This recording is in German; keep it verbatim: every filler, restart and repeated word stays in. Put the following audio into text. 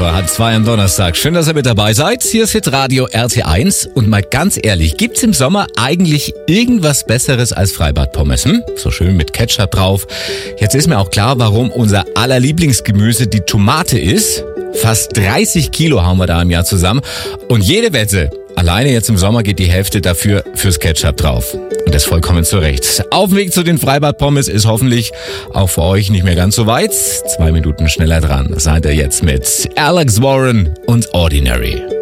vor halb zwei am Donnerstag. Schön, dass ihr mit dabei seid. Hier ist Hitradio R T eins. Und mal ganz ehrlich, gibt's im Sommer eigentlich irgendwas Besseres als Freibad-Pommes? Hm? So schön mit Ketchup drauf. Jetzt ist mir auch klar, warum unser aller Lieblingsgemüse die Tomate ist. Fast dreißig Kilo haben wir da im Jahr zusammen. Und jede Wette, alleine jetzt im Sommer geht die Hälfte dafür fürs Ketchup drauf. Und das vollkommen zu Recht. Auf dem Weg zu den Freibad-Pommes ist hoffentlich auch für euch nicht mehr ganz so weit. Zwei Minuten schneller dran seid ihr jetzt mit Alex Warren und Ordinary.